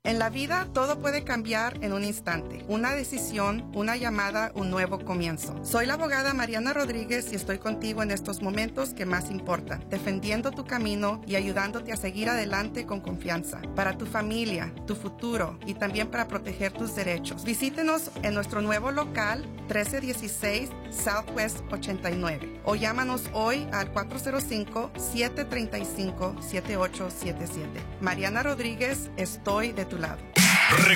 En la vida, todo puede cambiar en un instante. Una decisión, una llamada, un nuevo comienzo. Soy la abogada Mariana Rodríguez y estoy contigo en estos momentos que más importan, defendiendo tu camino y ayudándote a seguir adelante con confianza. Para tu familia, tu futuro y también para proteger tus derechos. Visítenos en nuestro nuevo local, 1316 Southwest 89. O llámanos hoy al 405-735-7877. Mariana Rodríguez, estoy de tu lado.